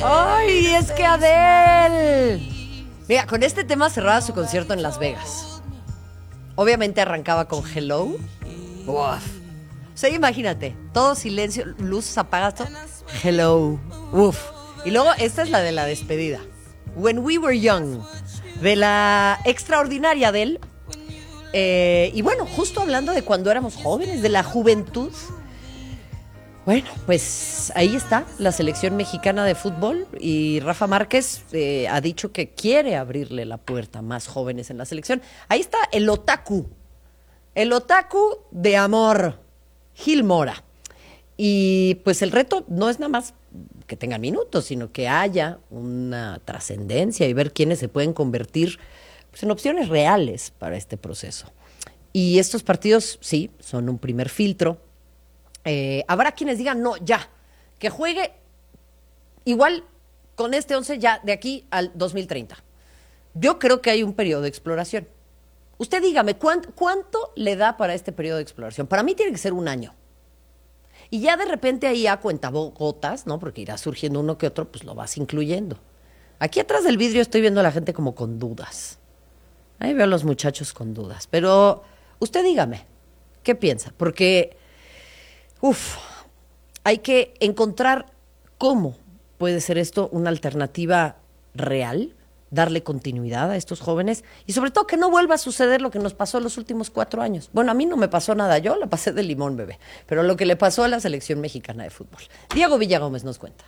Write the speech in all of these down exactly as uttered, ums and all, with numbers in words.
¡Ay, es que Adele! Mira, con este tema cerraba su concierto en Las Vegas. Obviamente arrancaba con Hello. Uf. O sea, imagínate, todo silencio, luces apagadas, todo. Hello. Uf. Y luego esta es la de la despedida. When We Were Young, de la extraordinaria Adele. Eh, y bueno, justo hablando de cuando éramos jóvenes, de la juventud. Bueno, pues ahí está la selección mexicana de fútbol y Rafa Márquez eh, ha dicho que quiere abrirle la puerta a más jóvenes en la selección. Ahí está el otaku, el otaku de amor, Gil Mora. Y pues el reto no es nada más que tengan minutos, sino que haya una trascendencia y ver quiénes se pueden convertir pues, en opciones reales para este proceso. Y estos partidos, sí, son un primer filtro. Eh, habrá quienes digan, no, ya, que juegue igual con este once ya de aquí al dos mil treinta. Yo creo que hay un periodo de exploración. Usted dígame, ¿cuánto, cuánto le da para este periodo de exploración? Para mí tiene que ser un año. Y ya de repente ahí a cuentagotas, ¿no? Porque irá surgiendo uno que otro, pues lo vas incluyendo. Aquí atrás del vidrio estoy viendo a la gente como con dudas. Ahí veo a los muchachos con dudas. Pero usted dígame, ¿qué piensa? Porque... Uf, hay que encontrar cómo puede ser esto una alternativa real, darle continuidad a estos jóvenes y sobre todo que no vuelva a suceder lo que nos pasó los últimos cuatro años. Bueno, a mí no me pasó nada, yo la pasé de limón, bebé, pero lo que le pasó a la selección mexicana de fútbol. Diego Villagómez nos cuenta.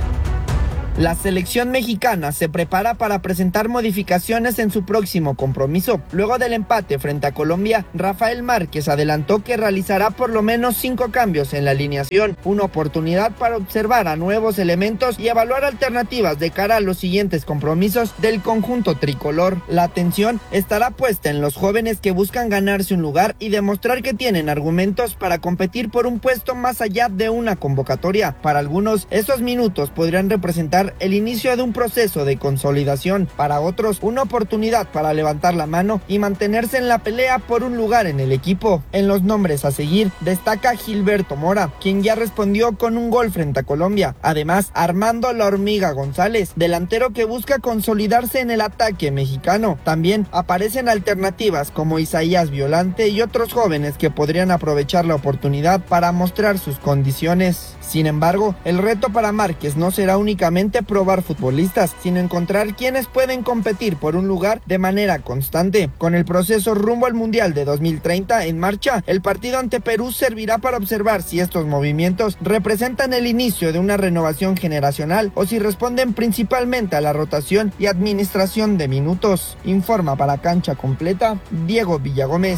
La selección mexicana se prepara para presentar modificaciones en su próximo compromiso. Luego del empate frente a Colombia, Rafael Márquez adelantó que realizará por lo menos cinco cambios en la alineación, una oportunidad para observar a nuevos elementos y evaluar alternativas de cara a los siguientes compromisos del conjunto tricolor. La atención estará puesta en los jóvenes que buscan ganarse un lugar y demostrar que tienen argumentos para competir por un puesto más allá de una convocatoria. Para algunos, esos minutos podrían representar el inicio de un proceso de consolidación, para otros una oportunidad para levantar la mano y mantenerse en la pelea por un lugar en el equipo. En los nombres a seguir destaca Gilberto Mora, quien ya respondió con un gol frente a Colombia. Además, Armando La Hormiga González, delantero que busca consolidarse en el ataque mexicano. También aparecen alternativas como Isaías Violante y otros jóvenes que podrían aprovechar la oportunidad para mostrar sus condiciones. Sin embargo, el reto para Márquez no será únicamente probar futbolistas, sino encontrar quienes pueden competir por un lugar de manera constante. Con el proceso rumbo al Mundial de dos mil treinta en marcha, el partido ante Perú servirá para observar si estos movimientos representan el inicio de una renovación generacional o si responden principalmente a la rotación y administración de minutos. Informa para Cancha Completa, Diego Villagómez.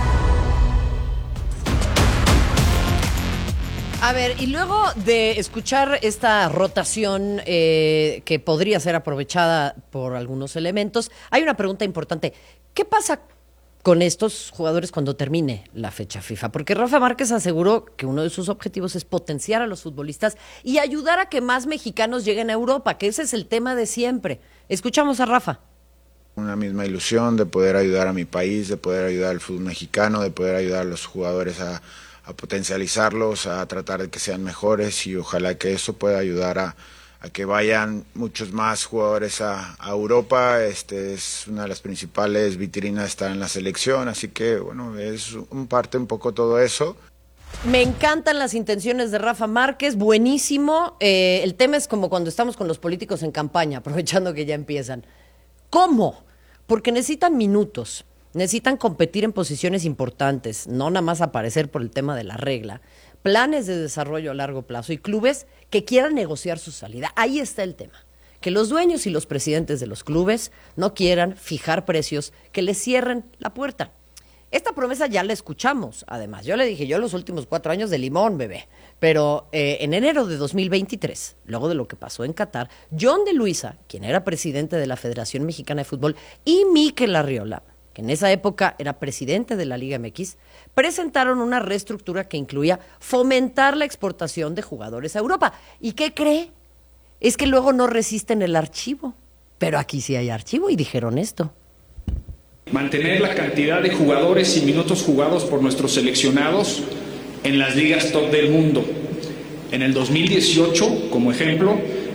A ver, y luego de escuchar esta rotación eh, que podría ser aprovechada por algunos elementos, hay una pregunta importante. ¿Qué pasa con estos jugadores cuando termine la fecha FIFA? Porque Rafa Márquez aseguró que uno de sus objetivos es potenciar a los futbolistas y ayudar a que más mexicanos lleguen a Europa, que ese es el tema de siempre. Escuchamos a Rafa. Una misma ilusión de poder ayudar a mi país, de poder ayudar al fútbol mexicano, de poder ayudar a los jugadores a... a potencializarlos, a tratar de que sean mejores y ojalá que eso pueda ayudar a, a que vayan muchos más jugadores a, a Europa. Este es una de las principales vitrinas estar en la selección, así que bueno, es un parte un poco todo eso. Me encantan las intenciones de Rafa Márquez, buenísimo. Eh, el tema es como cuando estamos con los políticos en campaña, aprovechando que ya empiezan. ¿Cómo? Porque necesitan minutos. Necesitan competir en posiciones importantes, no nada más aparecer por el tema de la regla, planes de desarrollo a largo plazo y clubes que quieran negociar su salida. Ahí está el tema, que los dueños y los presidentes de los clubes no quieran fijar precios que les cierren la puerta. Esta promesa ya la escuchamos, además. Yo le dije, yo los últimos cuatro años de limón, bebé. Pero eh, en enero de dos mil veintitrés, luego de lo que pasó en Qatar, John de Luisa, quien era presidente de la Federación Mexicana de Fútbol, y Mikel Arriola, que en esa época era presidente de la Liga M X, presentaron una reestructura que incluía fomentar la exportación de jugadores a Europa. ¿Y qué cree? Es que luego no resisten el archivo. Pero aquí sí hay archivo y dijeron esto. Mantener la cantidad de jugadores y minutos jugados por nuestros seleccionados en las ligas top del mundo. En el dos mil dieciocho, como ejemplo,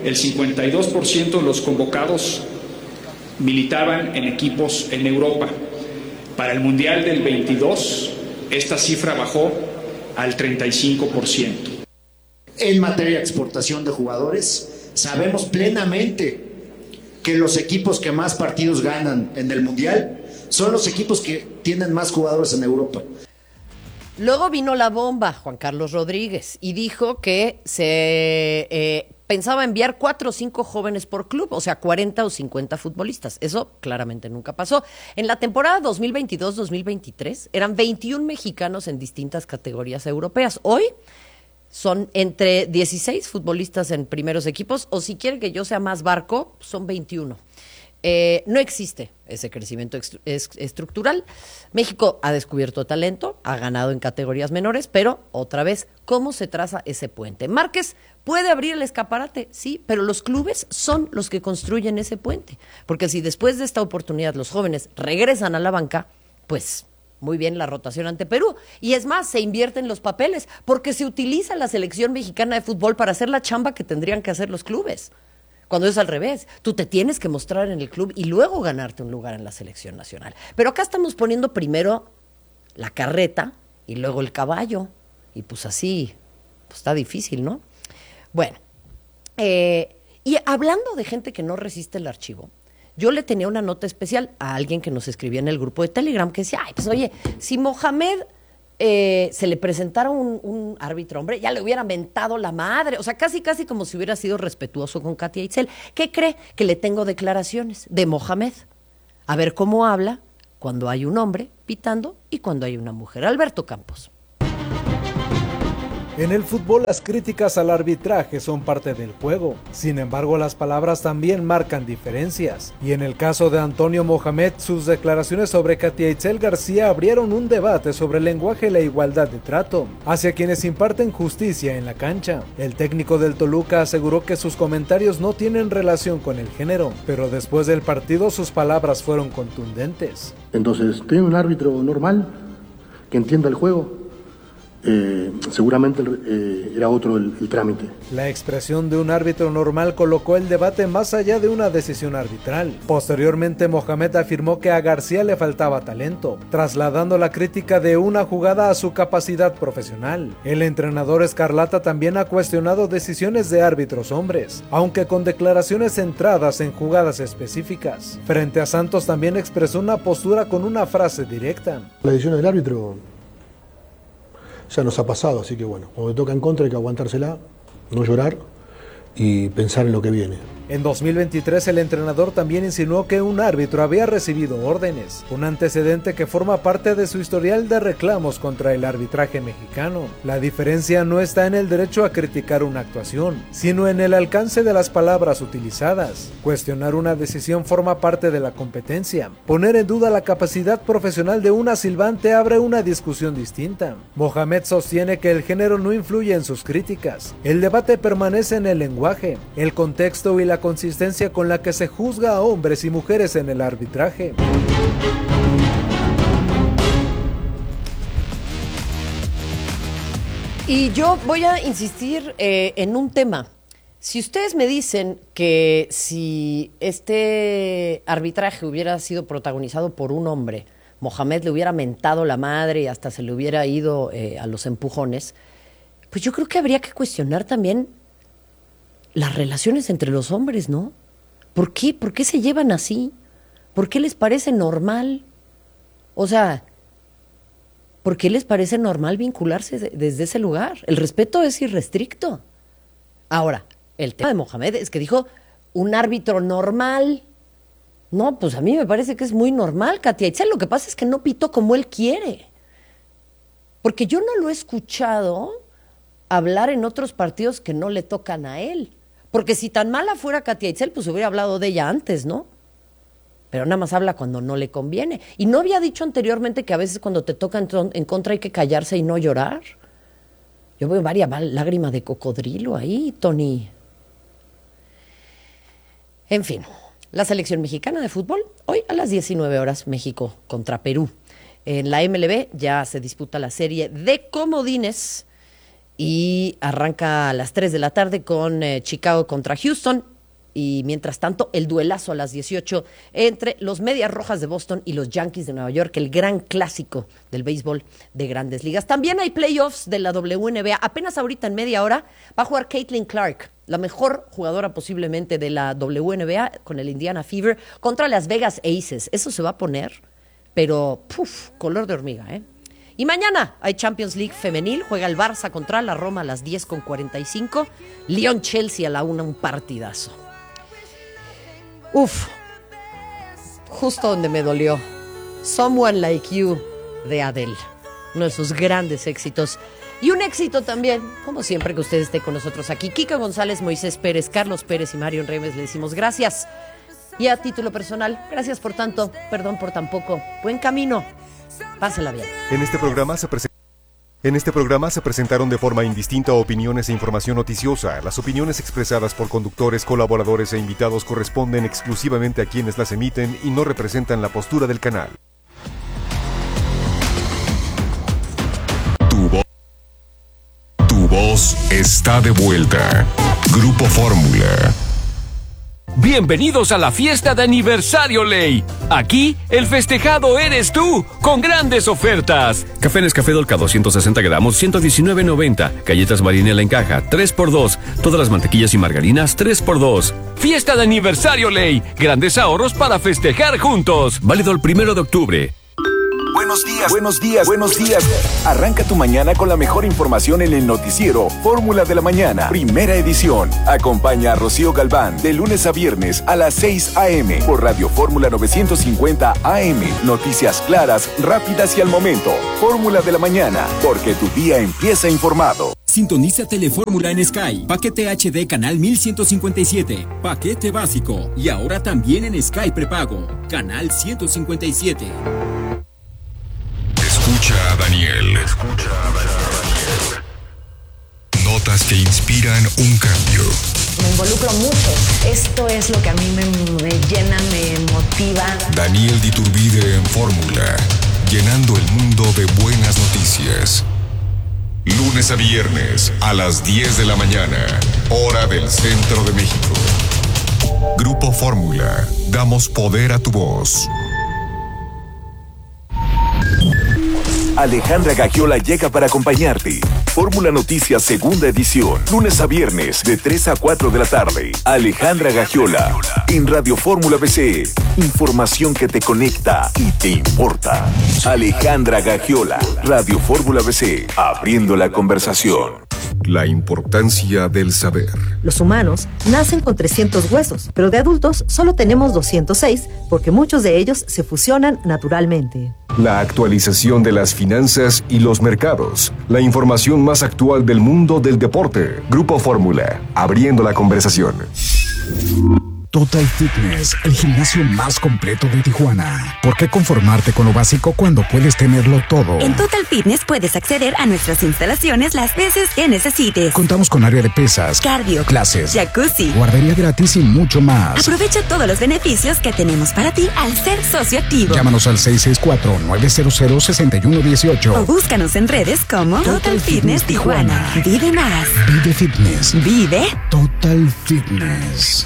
el cincuenta y dos por ciento de los convocados militaban en equipos en Europa. Para el Mundial del veintidós, esta cifra bajó al treinta y cinco por ciento. En materia de exportación de jugadores, sabemos plenamente que los equipos que más partidos ganan en el Mundial son los equipos que tienen más jugadores en Europa. Luego vino la bomba, Juan Carlos Rodríguez, y dijo que se eh, pensaba enviar cuatro o cinco jóvenes por club, o sea, cuarenta o cincuenta futbolistas. Eso claramente nunca pasó. En la temporada dos mil veintidós dos mil veintitrés eran veintiún mexicanos en distintas categorías europeas. Hoy son entre dieciséis futbolistas en primeros equipos, o si quieren que yo sea más barco, son veintiuno. Eh, no existe ese crecimiento est- est- estructural. México ha descubierto talento, ha ganado en categorías menores, pero otra vez, ¿cómo se traza ese puente? Márquez puede abrir el escaparate, sí, pero los clubes son los que construyen ese puente. Porque si después de esta oportunidad los jóvenes regresan a la banca, pues muy bien la rotación ante Perú. Y es más, se invierten los papeles, porque se utiliza la selección mexicana de fútbol para hacer la chamba que tendrían que hacer los clubes. Cuando es al revés, tú te tienes que mostrar en el club y luego ganarte un lugar en la selección nacional. Pero acá estamos poniendo primero la carreta y luego el caballo. Y pues así, pues está difícil, ¿no? Bueno, eh, y hablando de gente que no resiste el archivo, yo le tenía una nota especial a alguien que nos escribía en el grupo de Telegram que decía, ay, pues oye, si Mohamed eh, se le presentara un, un árbitro hombre, ya le hubiera mentado la madre. O sea, casi, casi como si hubiera sido respetuoso con Katia Itzel. ¿Qué cree? Que le tengo declaraciones de Mohamed. A ver cómo habla cuando hay un hombre pitando y cuando hay una mujer. Alberto Campos. En el fútbol las críticas al arbitraje son parte del juego, sin embargo las palabras también marcan diferencias, y en el caso de Antonio Mohamed, sus declaraciones sobre Katia Itzel García abrieron un debate sobre el lenguaje y la igualdad de trato hacia quienes imparten justicia en la cancha. El técnico del Toluca aseguró que sus comentarios no tienen relación con el género, pero después del partido sus palabras fueron contundentes. Entonces, tiene un árbitro normal que entienda el juego. Eh, seguramente eh, era otro el, el trámite. La expresión de un árbitro normal colocó el debate más allá de una decisión arbitral. Posteriormente, Mohamed afirmó que a García le faltaba talento, trasladando la crítica de una jugada a su capacidad profesional. El entrenador escarlata también ha cuestionado decisiones de árbitros hombres, aunque con declaraciones centradas en jugadas específicas. Frente a Santos también expresó una postura con una frase directa. La decisión del árbitro ya nos ha pasado, así que bueno, cuando te toca en contra hay que aguantársela, no llorar y pensar en lo que viene. En dos mil veintitrés el entrenador también insinuó que un árbitro había recibido órdenes, un antecedente que forma parte de su historial de reclamos contra el arbitraje mexicano. La diferencia no está en el derecho a criticar una actuación, sino en el alcance de las palabras utilizadas. Cuestionar una decisión forma parte de la competencia. Poner en duda la capacidad profesional de una silbante abre una discusión distinta. Mohamed sostiene que el género no influye en sus críticas. El debate permanece en el lenguaje, el contexto y la consistencia con la que se juzga a hombres y mujeres en el arbitraje. Y yo voy a insistir eh, en un tema. Si ustedes me dicen que si este arbitraje hubiera sido protagonizado por un hombre, Mohamed le hubiera mentado la madre y hasta se le hubiera ido eh, a los empujones, pues yo creo que habría que cuestionar también las relaciones entre los hombres, ¿no? ¿Por qué? ¿Por qué se llevan así? ¿Por qué les parece normal? O sea, ¿por qué les parece normal vincularse de, desde ese lugar? El respeto es irrestricto. Ahora, el tema de Mohamed es que dijo un árbitro normal. No, pues a mí me parece que es muy normal, Katia Itzel. Lo que pasa es que no pitó como él quiere. Porque yo no lo he escuchado hablar en otros partidos que no le tocan a él. Porque si tan mala fuera Katia Itzel, pues hubiera hablado de ella antes, ¿no? Pero nada más habla cuando no le conviene. Y no había dicho anteriormente que a veces cuando te toca en contra hay que callarse y no llorar. Yo veo varias lágrimas de cocodrilo ahí, Tony. En fin, la selección mexicana de fútbol, hoy a las diecinueve horas, México contra Perú. En la M L B ya se disputa la serie de comodines y arranca a las tres de la tarde con eh, Chicago contra Houston. Y mientras tanto, el duelazo a las dieciocho entre los Medias Rojas de Boston y los Yankees de Nueva York, el gran clásico del béisbol de Grandes Ligas. También hay playoffs de la W N B A. Apenas ahorita en media hora va a jugar Caitlin Clark, la mejor jugadora posiblemente de la W N B A con el Indiana Fever, contra las Vegas Aces. Eso se va a poner, pero puf, color de hormiga, ¿eh? Y mañana hay Champions League femenil, juega el Barça contra la Roma a las diez con cuarenta y cinco, Lyon-Chelsea a la una, un partidazo. Uf, justo donde me dolió. Someone Like You de Adele, uno de sus grandes éxitos. Y un éxito también, como siempre que usted esté con nosotros aquí. Kiko González, Moisés Pérez, Carlos Pérez y Mario Remes, le decimos gracias. Y a título personal, gracias por tanto, perdón por tan poco. Buen camino, pásela bien. En este programa se presenta En este programa se presentaron de forma indistinta opiniones e información noticiosa. Las opiniones expresadas por conductores, colaboradores e invitados corresponden exclusivamente a quienes las emiten y no representan la postura del canal. Tu, vo- tu voz está de vuelta. Grupo Fórmula. Bienvenidos a la fiesta de aniversario Ley. Aquí, el festejado eres tú, con grandes ofertas. Café Nescafé Dolca doscientos sesenta gramos, ciento diecinueve noventa. Galletas Marinela en caja, tres por dos. Todas las mantequillas y margarinas, tres por dos. Fiesta de aniversario Ley. Grandes ahorros para festejar juntos. Válido el primero de octubre. Buenos días, buenos días, buenos días. Arranca tu mañana con la mejor información en el noticiero Fórmula de la Mañana, primera edición. Acompaña a Rocío Galván de lunes a viernes a las seis a.m. por Radio Fórmula novecientos cincuenta A M. Noticias claras, rápidas y al momento. Fórmula de la Mañana, porque tu día empieza informado. Sintoniza Telefórmula en Sky. Paquete H D Canal mil ciento cincuenta y siete. Paquete básico. Y ahora también en Sky Prepago. Canal ciento cincuenta y siete. Escucha a Daniel. Escucha a Daniel. Notas que inspiran un cambio. Me involucro mucho. Esto es lo que a mí me, me llena, me motiva. Daniel de Iturbide en Fórmula, llenando el mundo de buenas noticias. Lunes a viernes a las diez de la mañana, hora del centro de México. Grupo Fórmula, damos poder a tu voz. Alejandra Gagiola llega para acompañarte. Fórmula Noticias segunda edición, lunes a viernes de tres a cuatro de la tarde. Alejandra Gagiola en Radio Fórmula B C. Información que te conecta y te importa. Alejandra Gagiola, Radio Fórmula B C, abriendo la conversación. La importancia del saber. Los humanos nacen con trescientos huesos, pero de adultos solo tenemos doscientos seis porque muchos de ellos se fusionan naturalmente. La actualización de las finanzas y los mercados. La información más actual del mundo del deporte. Grupo Fórmula, abriendo la conversación. Total Fitness, el gimnasio más completo de Tijuana. ¿Por qué conformarte con lo básico cuando puedes tenerlo todo? En Total Fitness puedes acceder a nuestras instalaciones las veces que necesites. Contamos con área de pesas, cardio, clases, jacuzzi, guardería gratis y mucho más. Aprovecha todos los beneficios que tenemos para ti al ser socio activo. Llámanos al seis seis cuatro, nueve cero cero, seis uno uno ocho o búscanos en redes como Total, Total Fitness, Fitness Tijuana. Tijuana. Vive más. Vive Fitness. Vive Total Fitness.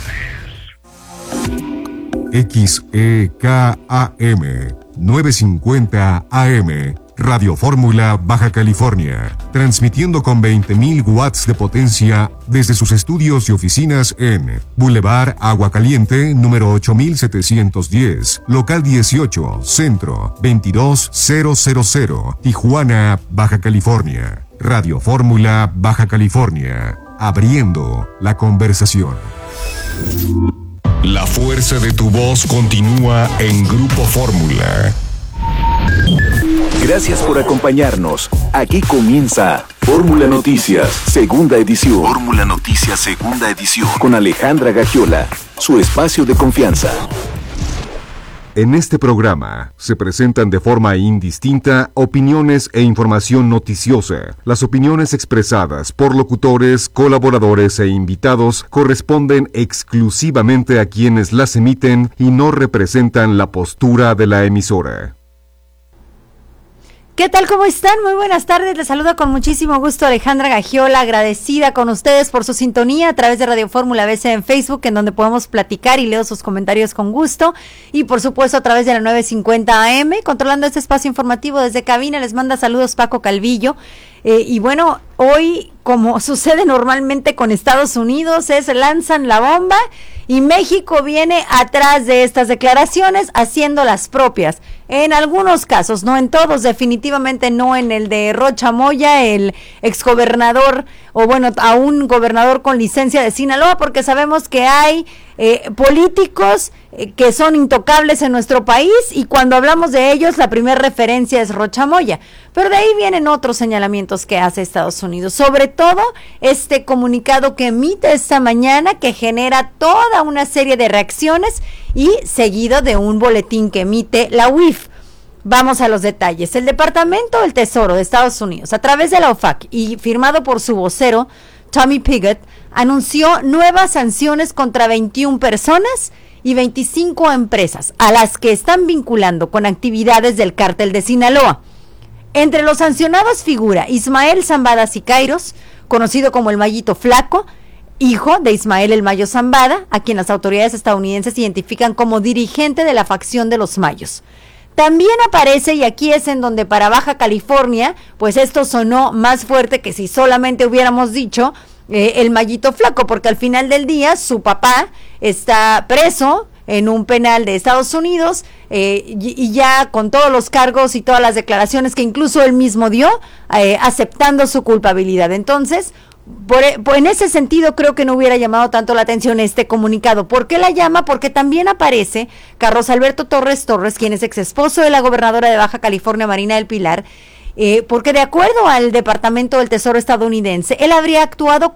X E K A M novecientos cincuenta A M, Radio Fórmula Baja California, transmitiendo con veinte mil watts de potencia desde sus estudios y oficinas en Boulevard Agua Caliente, número ocho mil setecientos diez, local dieciocho, centro, veintidós mil, Tijuana, Baja California. Radio Fórmula Baja California, abriendo la conversación. La fuerza de tu voz continúa en Grupo Fórmula. Gracias por acompañarnos. Aquí comienza Fórmula Noticias, segunda edición. Fórmula Noticias, segunda edición. Con Alejandra Gagiola, su espacio de confianza. En este programa se presentan de forma indistinta opiniones e información noticiosa. Las opiniones expresadas por locutores, colaboradores e invitados corresponden exclusivamente a quienes las emiten y no representan la postura de la emisora. ¿Qué tal? ¿Cómo están? Muy buenas tardes. Les saludo con muchísimo gusto Alejandra Gagiola, agradecida con ustedes por su sintonía a través de Radio Fórmula B C en Facebook, en donde podemos platicar y leo sus comentarios con gusto. Y por supuesto a través de la nueve cincuenta A M, controlando este espacio informativo desde cabina, les manda saludos Paco Calvillo. Eh, y bueno, hoy, como sucede normalmente con Estados Unidos, es lanzan la bomba y México viene atrás de estas declaraciones haciendo las propias. En algunos casos, no en todos, definitivamente no en el de Rocha Moya, el exgobernador, o bueno, a un gobernador con licencia de Sinaloa, porque sabemos que hay eh, políticos eh, que son intocables en nuestro país, y cuando hablamos de ellos, la primera referencia es Rocha Moya. Pero de ahí vienen otros señalamientos que hace Estados Unidos, sobre todo este comunicado que emite esta mañana, que genera toda una serie de reacciones, y seguido de un boletín que emite la U I F. Vamos a los detalles. El Departamento del Tesoro de Estados Unidos, a través de la O F A C y firmado por su vocero, Tommy Pigott, anunció nuevas sanciones contra veintiuna personas y veinticinco empresas, a las que están vinculando con actividades del cártel de Sinaloa. Entre los sancionados figura Ismael Zambada Siqueiros, conocido como el Mayito Flaco, hijo de Ismael El Mayo Zambada, a quien las autoridades estadounidenses identifican como dirigente de la facción de los Mayos. También aparece, y aquí es en donde para Baja California, pues esto sonó más fuerte que si solamente hubiéramos dicho eh, el Mayito Flaco, porque al final del día su papá está preso en un penal de Estados Unidos, eh, y, y ya con todos los cargos y todas las declaraciones que incluso él mismo dio, eh, aceptando su culpabilidad. Entonces, Por, por, en ese sentido creo que no hubiera llamado tanto la atención este comunicado. ¿Por qué la llama? Porque también aparece Carlos Alberto Torres Torres, quien es ex esposo de la gobernadora de Baja California, Marina del Pilar, eh, porque de acuerdo al Departamento del Tesoro estadounidense, él habría actuado